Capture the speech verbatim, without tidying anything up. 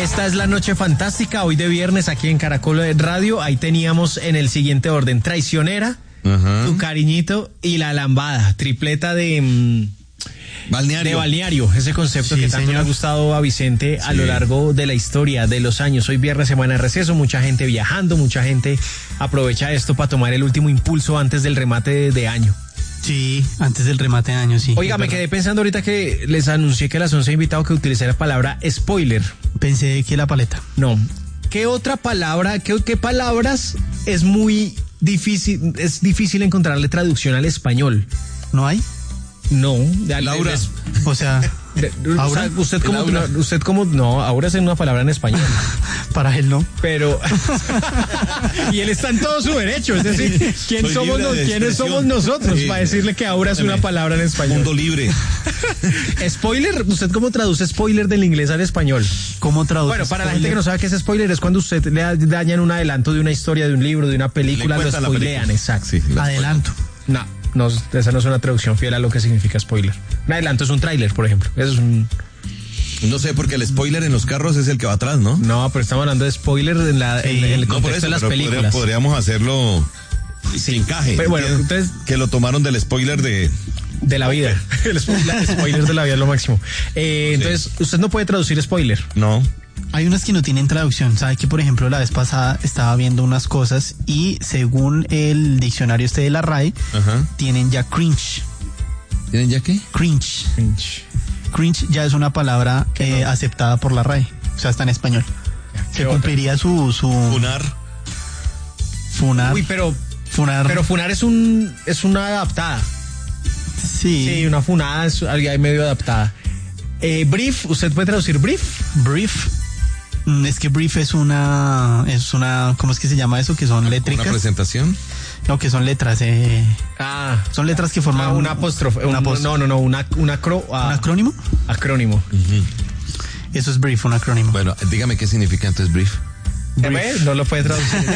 Esta es la noche fantástica, hoy de viernes aquí en Caracol Radio. Ahí teníamos en el siguiente orden: Traicionera, uh-huh. Tu cariñito y La Lambada, tripleta de... Mmm, Balneario. De balneario, ese concepto sí, que tanto señor. Le ha gustado a Vicente sí. a lo largo de la historia, de los años. Hoy viernes, semana de receso, mucha gente viajando, mucha gente aprovecha esto para tomar el último impulso antes del remate de, de año. Sí, antes del remate de año, sí. Oiga, me quedé pensando ahorita que les anuncié que a las once he invitado que utilicé la palabra spoiler. Pensé que la paleta. No. ¿Qué otra palabra, qué, qué palabras es muy difícil, es difícil encontrarle traducción al español? ¿No hay? No, de, Laura. Es, o sea, de, o sea, usted como no, usted como no, ahora es una palabra en español. Para él no. Pero y él está en todo su derecho, es decir, ¿quién Soy somos nos, quiénes somos nosotros sí. para decirle que ahora es una palabra en español? Mundo libre. Spoiler, ¿usted cómo traduce spoiler del inglés al español? ¿Cómo traduce? Bueno, para spoiler? La gente que no sabe qué es spoiler, es cuando usted le dañan un adelanto de una historia, de un libro, de una película, lo spoilean, exacto. Sí, adelanto. No. No, esa no es una traducción fiel a lo que significa spoiler. Un adelanto es un tráiler, por ejemplo. Eso es un... No sé, porque el spoiler en los carros es el que va atrás, ¿no? No, pero estamos hablando de spoiler en, la, sí. en, en el contexto no por eso, de las películas. Podría, podríamos hacerlo sin encaje. Pero bueno, entonces... Que lo tomaron del spoiler de... De la vida. El spoiler de la vida es lo máximo. Eh, sí. Entonces, usted no puede traducir spoiler. No. Hay unas que no tienen traducción. Sabe que, por ejemplo, la vez pasada estaba viendo unas cosas y según el diccionario este de la R A E, uh-huh. tienen ya cringe. ¿Tienen ya qué? Cringe. Cringe. Cringe ya es una palabra eh, no? aceptada por la R A E. O sea, está en español. Se cumpliría su, su... Funar. Funar. Uy, pero... Funar. Pero funar es un es una adaptada. Sí. Sí, una funada es ahí medio adaptada. Eh, brief, ¿usted puede traducir brief? Brief. Es que brief es una, es una, ¿cómo es que se llama eso? Que son létricas. ¿Una presentación? No, que son letras. Eh, ah. Son letras que forman. Ah, una apóstrofe. Una un, no, no, no, una, una acro, ah, ¿un acrónimo? Acrónimo. Uh-huh. Eso es brief, un acrónimo. Bueno, dígame qué significa entonces brief. brief. No lo puede traducir.